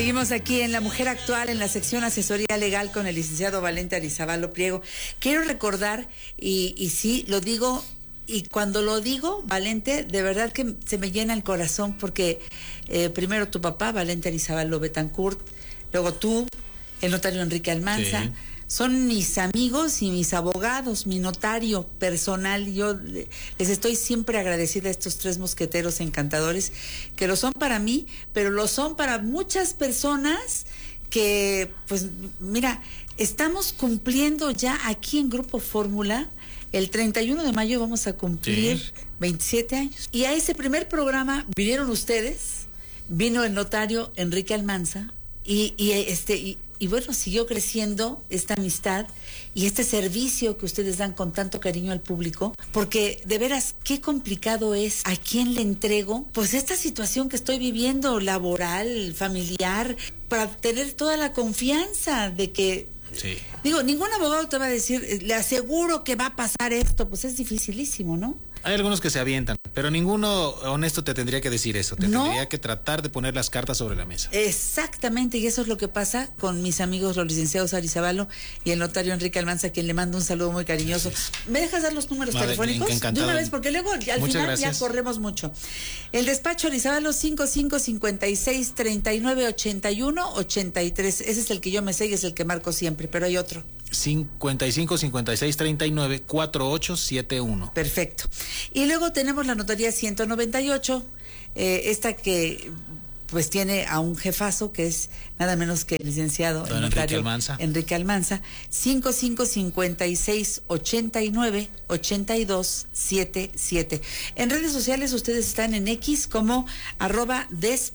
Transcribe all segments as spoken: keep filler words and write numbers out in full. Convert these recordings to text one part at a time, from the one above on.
Seguimos aquí en La Mujer Actual, en la sección Asesoría Legal con el licenciado Valente Arizabalo Priego. Quiero recordar, y, y sí, lo digo, y cuando lo digo, Valente, de verdad que se me llena el corazón, porque eh, primero tu papá, Valente Arizabalo Betancourt, luego tú, el notario Enrique Almanza, sí. Son mis amigos y mis abogados, mi notario personal. Yo les estoy siempre agradecida a estos tres mosqueteros encantadores, que lo son para mí, pero lo son para muchas personas que, pues, mira, estamos cumpliendo ya aquí en Grupo Fórmula. El treinta y uno de mayo vamos a cumplir sí. veintisiete años. Y a ese primer programa vinieron ustedes, vino el notario Enrique Almanza, y, y este... Y, Y bueno, siguió creciendo esta amistad y este servicio que ustedes dan con tanto cariño al público, porque de veras, qué complicado es a quién le entrego, pues esta situación que estoy viviendo, laboral, familiar, para tener toda la confianza de que, sí. digo, ningún abogado te va a decir, le aseguro que va a pasar esto, pues es dificilísimo, ¿no? Hay algunos que se avientan, pero ninguno honesto te tendría que decir eso. Te ¿No? tendría que tratar de poner las cartas sobre la mesa. Exactamente, y eso es lo que pasa con mis amigos los licenciados Arizabalo y el notario Enrique Almanza, a quien le mando un saludo muy cariñoso. Sí. ¿Me dejas dar los números no, telefónicos? De, de una vez, porque luego al Muchas final gracias. Ya corremos mucho. El despacho Arizabalo cinco cinco cinco seis tres nueve ocho uno ocho tres. Ese es el que yo me sé y es el que marco siempre, pero hay otro. cincuenta y cinco, cincuenta y seis, treinta y nueve, cuarenta y ocho setenta y uno. Perfecto. Y luego tenemos la notaría ciento noventa y ocho, eh, esta que pues tiene a un jefazo que es nada menos que el licenciado Don el notario Enrique Almanza. Enrique Almanza, cinco cinco cincuenta y seis ochenta y nueve ochenta y dos setenta y siete. En redes sociales ustedes están en X como arroba desp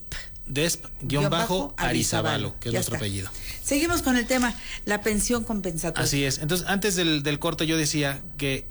Desp-Arizabalo, que es ya nuestro está. Apellido. Seguimos con el tema, la pensión compensatoria. Así es. Entonces, antes del, del corte yo decía que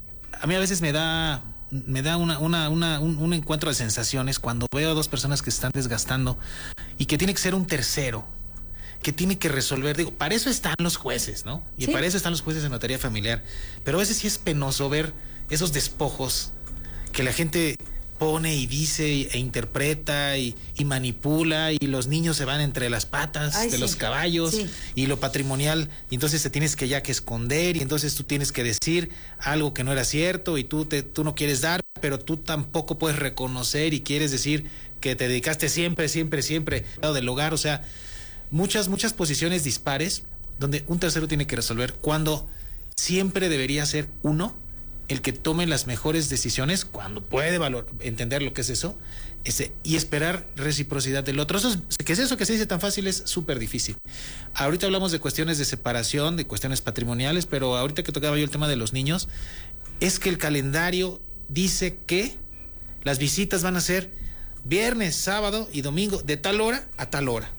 a mí a veces me da me da una, una, una, un, un encuentro de sensaciones cuando veo a dos personas que se están desgastando y que tiene que ser un tercero que tiene que resolver. Digo, para eso están los jueces, ¿no? Y ¿Sí? para eso están los jueces de notaría familiar. Pero a veces sí es penoso ver esos despojos que la gente pone y dice e interpreta y, y manipula, y los niños se van entre las patas Ay, de sí. los caballos sí. y lo patrimonial, y entonces te tienes que ya que esconder, y entonces tú tienes que decir algo que no era cierto y tú, te, tú no quieres dar, pero tú tampoco puedes reconocer y quieres decir que te dedicaste siempre, siempre, siempre al del hogar. O sea, muchas, muchas posiciones dispares donde un tercero tiene que resolver, cuando siempre debería ser uno el que tome las mejores decisiones, cuando puede valor, entender lo que es eso, ese, y esperar reciprocidad del otro. Eso es, que es eso que se dice tan fácil, es súper difícil. Ahorita hablamos de cuestiones de separación, de cuestiones patrimoniales, pero ahorita que tocaba yo el tema de los niños, es que el calendario dice que las visitas van a ser viernes, sábado y domingo, de tal hora a tal hora.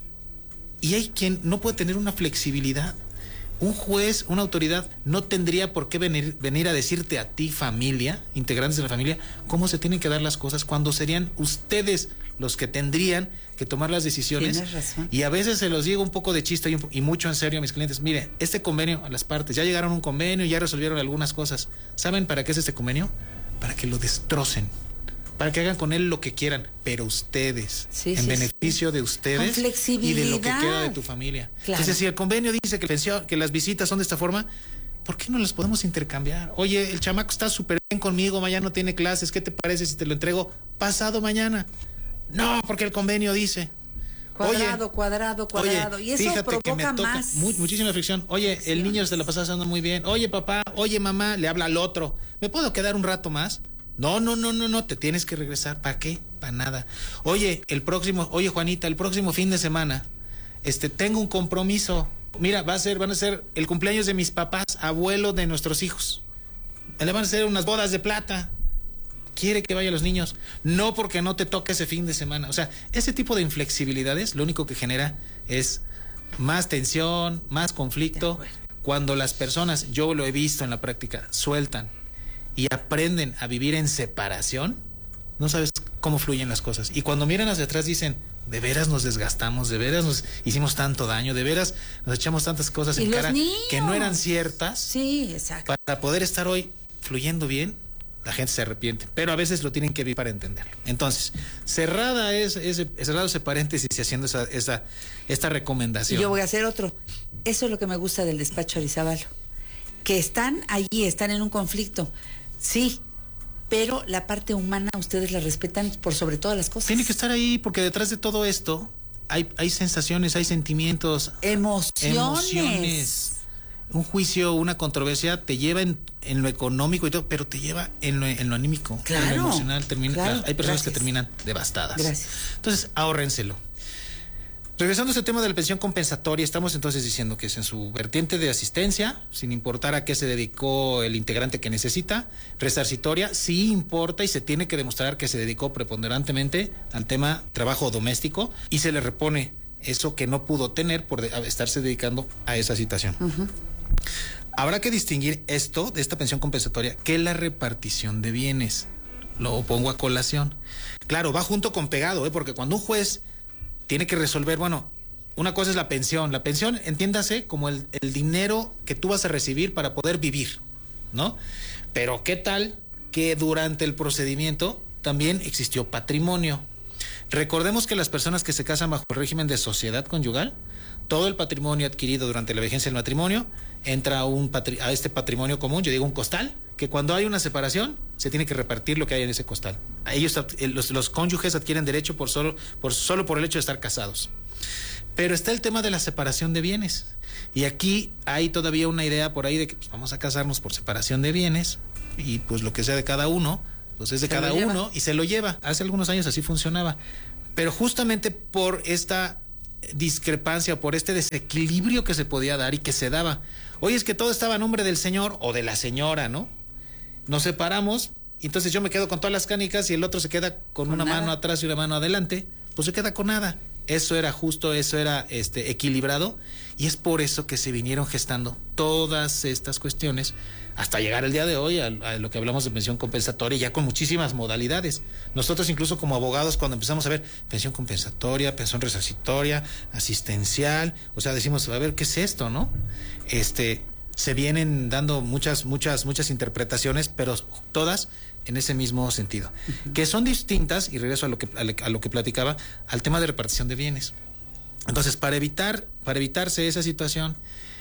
Y hay quien no puede tener una flexibilidad. Un juez, una autoridad, no tendría por qué venir, venir a decirte a ti, familia, integrantes de la familia, cómo se tienen que dar las cosas, cuando serían ustedes los que tendrían que tomar las decisiones. Tienes razón. Y a veces se los digo un poco de chiste y, un, y mucho en serio a mis clientes. Mire, este convenio, a las partes, ya llegaron a un convenio y ya resolvieron algunas cosas. ¿Saben para qué es este convenio? Para que lo destrocen, para que hagan con él lo que quieran, pero ustedes, sí, en sí, beneficio sí. de ustedes y de lo que queda de tu familia. Claro. Entonces, si el convenio dice que, pensión, que las visitas son de esta forma, ¿por qué no las podemos intercambiar? Oye, el chamaco está súper bien conmigo, mañana no tiene clases, ¿qué te parece si te lo entrego pasado mañana? No, porque el convenio dice. Cuadrado, oye, cuadrado, cuadrado. Oye, y eso fíjate provoca que me toca más muy, muchísima fricción. Oye, el niño se la pasa pasando muy bien. Oye, papá, oye, mamá, le habla al otro. ¿Me puedo quedar un rato más? No, no, no, no, no, te tienes que regresar. ¿Para qué? Para nada. Oye, el próximo, oye, Juanita, el próximo fin de semana, este, tengo un compromiso. Mira, va a ser, van a ser el cumpleaños de mis papás, abuelo de nuestros hijos. Le van a hacer unas bodas de plata. Quiere que vayan los niños. No porque no te toque ese fin de semana. O sea, ese tipo de inflexibilidades lo único que genera es más tensión, más conflicto. Cuando las personas, yo lo he visto en la práctica, sueltan y aprenden a vivir en separación, no sabes cómo fluyen las cosas. Y cuando miran hacia atrás dicen, de veras nos desgastamos, de veras nos hicimos tanto daño, de veras nos echamos tantas cosas en cara niños? que no eran ciertas. Sí, exacto. Para poder estar hoy fluyendo bien, la gente se arrepiente, pero a veces lo tienen que vivir para entenderlo. Entonces, cerrada es, es cerrado ese paréntesis y haciendo esa, esa, esta recomendación. Y yo voy a hacer otro. Eso es lo que me gusta del despacho Arizabalo. Que están allí, están en un conflicto. Sí, pero la parte humana ustedes la respetan por sobre todas las cosas. Tiene que estar ahí porque detrás de todo esto hay, hay sensaciones, hay sentimientos. Emociones. Emociones. Un juicio, una controversia te lleva en, en lo económico y todo, pero te lleva en lo, en lo anímico, claro, en lo emocional. Termina, claro, hay personas gracias. que terminan devastadas. Gracias. Entonces, ahórrenselo. Regresando a este tema de la pensión compensatoria, estamos entonces diciendo que es en su vertiente de asistencia, sin importar a qué se dedicó el integrante que necesita, resarcitoria, sí importa y se tiene que demostrar que se dedicó preponderantemente al tema trabajo doméstico y se le repone eso que no pudo tener por de, estarse dedicando a esa situación. Uh-huh. Habrá que distinguir esto de esta pensión compensatoria que la repartición de bienes. Lo pongo a colación. Claro, va junto con pegado, ¿eh? Porque cuando un juez tiene que resolver, bueno, una cosa es la pensión. La pensión, entiéndase, como el, el dinero que tú vas a recibir para poder vivir, ¿no? Pero ¿qué tal que durante el procedimiento también existió patrimonio? Recordemos que las personas que se casan bajo el régimen de sociedad conyugal, todo el patrimonio adquirido durante la vigencia del matrimonio entra a, un patri- a este patrimonio común, yo digo un costal, que cuando hay una separación se tiene que repartir lo que hay en ese costal. A ellos, los, los cónyuges adquieren derecho por solo, por solo por el hecho de estar casados. Pero está el tema de la separación de bienes. Y aquí hay todavía una idea por ahí de que pues, vamos a casarnos por separación de bienes y pues lo que sea de cada uno, pues es de cada uno y se lo lleva. Hace algunos años así funcionaba. Pero justamente por esta discrepancia, por este desequilibrio que se podía dar y que se daba. Oye, es que todo estaba a nombre del señor o de la señora, ¿no? Nos separamos y entonces yo me quedo con todas las canicas y el otro se queda con, con una nada. mano atrás y una mano adelante, pues se queda con nada. Eso era justo, eso era este equilibrado y es por eso que se vinieron gestando todas estas cuestiones hasta llegar el día de hoy a, a lo que hablamos de pensión compensatoria, ya con muchísimas modalidades. Nosotros incluso como abogados cuando empezamos a ver pensión compensatoria, pensión resarcitoria, asistencial, o sea, decimos, a ver, ¿qué es esto, no? Este, se vienen dando muchas, muchas, muchas interpretaciones, pero todas en ese mismo sentido, uh-huh. que son distintas, y regreso a lo que a lo, a lo que platicaba, al tema de repartición de bienes. Entonces, para evitar, para evitarse esa situación,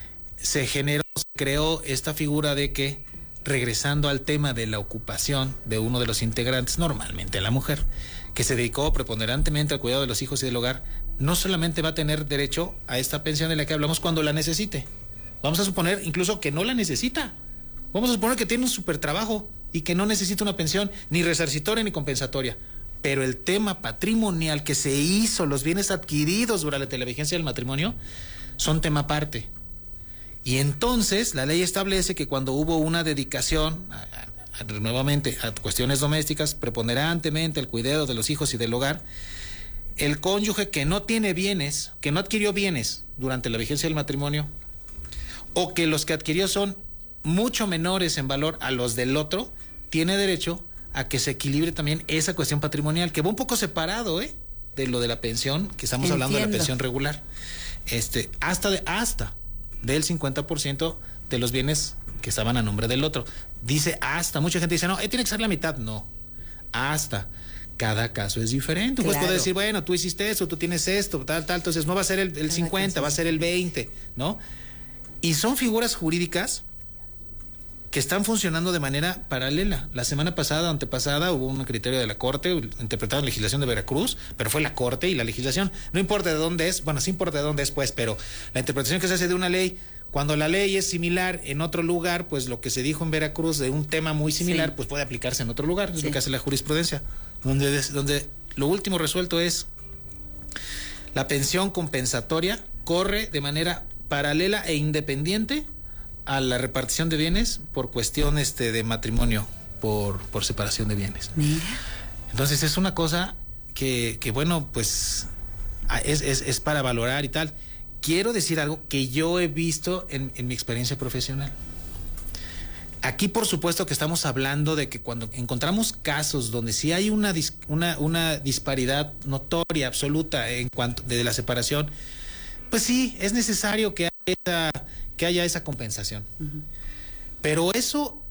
se generó, se creó esta figura de que, regresando al tema de la ocupación de uno de los integrantes, normalmente la mujer, que se dedicó preponderantemente al cuidado de los hijos y del hogar, no solamente va a tener derecho a esta pensión de la que hablamos cuando la necesite. Vamos a suponer incluso que no la necesita. Vamos a suponer que tiene un super trabajo y que no necesita una pensión ni resarcitoria ni compensatoria. Pero el tema patrimonial que se hizo, los bienes adquiridos durante la vigencia del matrimonio, son tema aparte. Y entonces la ley establece que cuando hubo una dedicación, a, a, a, nuevamente, a cuestiones domésticas, preponderantemente al cuidado de los hijos y del hogar, el cónyuge que no tiene bienes, que no adquirió bienes durante la vigencia del matrimonio, o que los que adquirió son mucho menores en valor a los del otro, tiene derecho a que se equilibre también esa cuestión patrimonial, que va un poco separado, ¿eh? De lo de la pensión, que estamos Entiendo. hablando de la pensión regular. Este, hasta de, hasta del cincuenta por ciento de los bienes que estaban a nombre del otro. Dice hasta, mucha gente dice, no, eh, tiene que ser la mitad. No, hasta. Cada caso es diferente. Claro. Pues puedes decir, bueno, tú hiciste eso, tú tienes esto, tal, tal, entonces no va a ser el, el cincuenta, va a ser el veinte, ¿no? Y son figuras jurídicas que están funcionando de manera paralela. La semana pasada, antepasada, hubo un criterio de la Corte, interpretaron legislación de Veracruz, pero fue la Corte y la legislación, no importa de dónde es, bueno, sí importa de dónde es, pues, pero la interpretación que se hace de una ley, cuando la ley es similar en otro lugar, pues lo que se dijo en Veracruz de un tema muy similar, sí. pues puede aplicarse en otro lugar, es sí. lo que hace la jurisprudencia, donde, donde lo último resuelto es la pensión compensatoria corre de manera paralela e independiente a la repartición de bienes por cuestión este, de matrimonio, por, por separación de bienes. Mira. Entonces es una cosa que, que bueno, pues es, es, es para valorar y tal. Quiero decir algo que yo he visto en, en mi experiencia profesional. Aquí, por supuesto, que estamos hablando de que cuando encontramos casos donde sí hay una, dis, una, una disparidad notoria, absoluta en cuanto de la separación, pues sí, es necesario que haya esa, que haya esa compensación. Uh-huh. Pero eso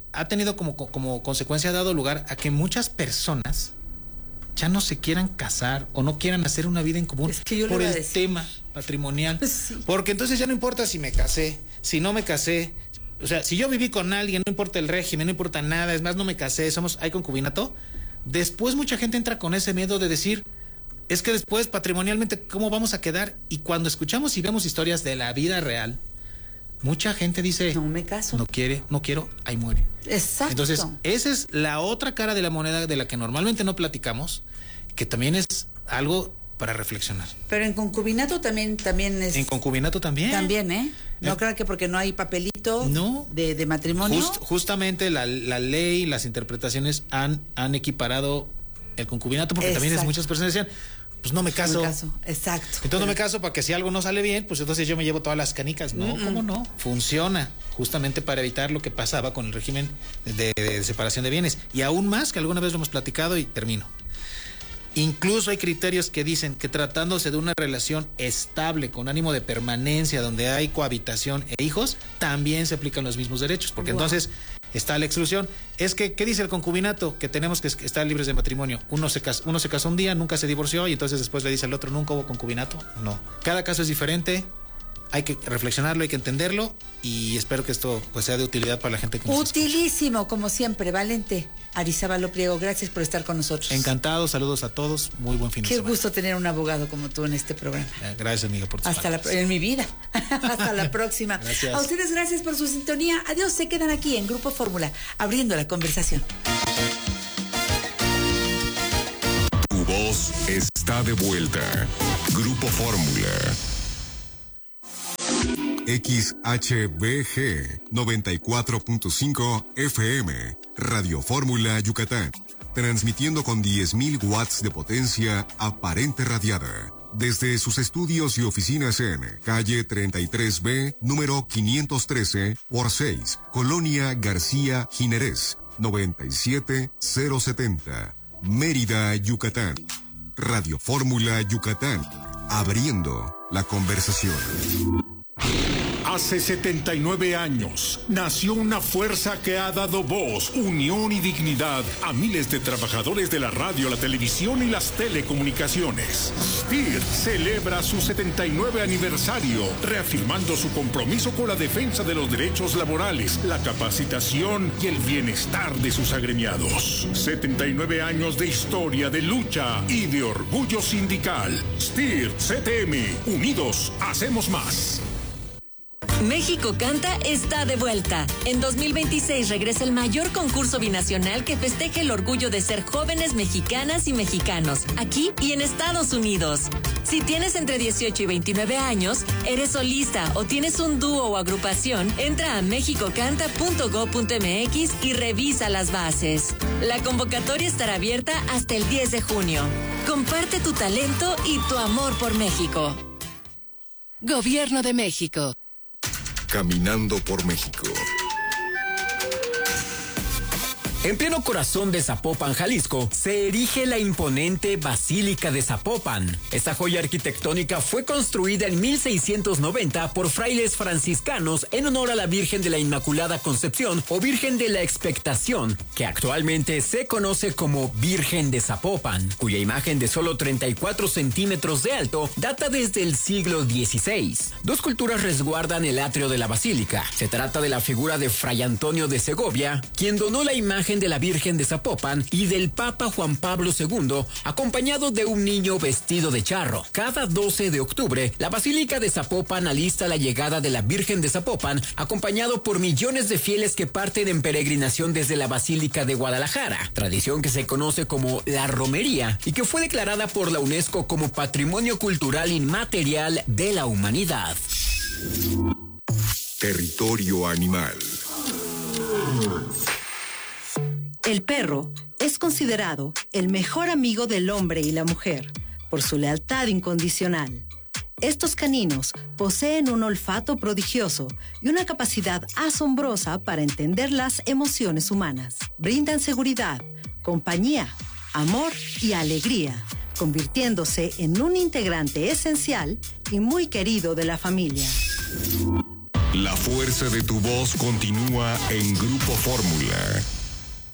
ha tenido como, como consecuencia, ha dado lugar a que muchas personas ya no se quieran casar o no quieran hacer una vida en común es que yo por le el decir. tema patrimonial. Sí. Porque entonces ya no importa si me casé, si no me casé. O sea, si yo viví con alguien, no importa el régimen, no importa nada, es más, no me casé, somos, hay concubinato. Después mucha gente entra con ese miedo de decir, es que después patrimonialmente, ¿cómo vamos a quedar? Y cuando escuchamos y vemos historias de la vida real, mucha gente dice, no me caso. No quiere, no quiero, ahí muere. Exacto. Entonces, esa es la otra cara de la moneda de la que normalmente no platicamos, que también es algo para reflexionar. Pero en concubinato también, también es... En concubinato también. También, ¿eh? No Eh, crean que porque no hay papelito no. de, de matrimonio. Just, justamente la, la ley, las interpretaciones han, han equiparado el concubinato, porque Exacto. también es, muchas personas decían, pues no me caso. No me caso. Exacto. Entonces pero... no me caso para que si algo no sale bien, pues entonces yo me llevo todas las canicas. No, mm-mm. ¿Cómo no? Funciona justamente para evitar lo que pasaba con el régimen de, de separación de bienes. Y aún más, que alguna vez lo hemos platicado y termino. Incluso hay criterios que dicen que tratándose de una relación estable, con ánimo de permanencia, donde hay cohabitación e hijos, también se aplican los mismos derechos, porque wow. Entonces está la exclusión. Es que, ¿qué dice el concubinato? Que tenemos que estar libres de matrimonio. Uno se, cas- uno se casó un día, nunca se divorció, y entonces después le dice al otro, ¿nunca hubo concubinato? No. Cada caso es diferente. Hay que reflexionarlo, hay que entenderlo, y espero que esto pues sea de utilidad para la gente que nos Utilísimo, escucha. Como siempre, Valente Arizábalo Priego, gracias por estar con nosotros. Encantado, saludos a todos, muy buen fin Qué de semana. Qué gusto tener un abogado como tú en este programa. Gracias, amiga, por tus Hasta la, en mi vida. Hasta la próxima. Gracias. A ustedes gracias por su sintonía. Adiós, se quedan aquí en Grupo Fórmula, abriendo la conversación. Tu voz está de vuelta. Grupo Fórmula. X H B G noventa y cuatro punto cinco F M, Radio Fórmula Yucatán, transmitiendo con diez mil watts de potencia aparente radiada, desde sus estudios y oficinas en calle treinta y tres B, número quinientos trece por seis, Colonia García Jiménez, noventa y siete mil setenta, Mérida, Yucatán. Radio Fórmula Yucatán, abriendo la conversación. Hace setenta y nueve años nació una fuerza que ha dado voz, unión y dignidad a miles de trabajadores de la radio, la televisión y las telecomunicaciones. S T I R celebra su setenta y nueve aniversario, reafirmando su compromiso con la defensa de los derechos laborales, la capacitación y el bienestar de sus agremiados. setenta y nueve años de historia, de lucha y de orgullo sindical. S T I R C T M, unidos hacemos más. México Canta está de vuelta. En dos mil veintiséis regresa el mayor concurso binacional que festeje el orgullo de ser jóvenes mexicanas y mexicanos, aquí y en Estados Unidos. Si tienes entre dieciocho y veintinueve años, eres solista o tienes un dúo o agrupación, entra a mexico canta punto gob punto m x y revisa las bases. La convocatoria estará abierta hasta el diez de junio. Comparte tu talento y tu amor por México. Gobierno de México. Caminando por México. En pleno corazón de Zapopan, Jalisco, se erige la imponente Basílica de Zapopan. Esta joya arquitectónica fue construida en mil seiscientos noventa por frailes franciscanos en honor a la Virgen de la Inmaculada Concepción o Virgen de la Expectación, que actualmente se conoce como Virgen de Zapopan, cuya imagen de solo treinta y cuatro centímetros de alto data desde el siglo dieciséis. Dos culturas resguardan el atrio de la basílica. Se trata de la figura de Fray Antonio de Segovia, quien donó la imagen de la Virgen de Zapopan, y del Papa Juan Pablo segundo, acompañado de un niño vestido de charro. Cada doce de octubre, la Basílica de Zapopan alista la llegada de la Virgen de Zapopan, acompañado por millones de fieles que parten en peregrinación desde la Basílica de Guadalajara, tradición que se conoce como la romería y que fue declarada por la UNESCO como Patrimonio Cultural Inmaterial de la Humanidad. Territorio animal. El perro es considerado el mejor amigo del hombre y la mujer por su lealtad incondicional. Estos caninos poseen un olfato prodigioso y una capacidad asombrosa para entender las emociones humanas. Brindan seguridad, compañía, amor y alegría, convirtiéndose en un integrante esencial y muy querido de la familia. La fuerza de tu voz continúa en Grupo Fórmula.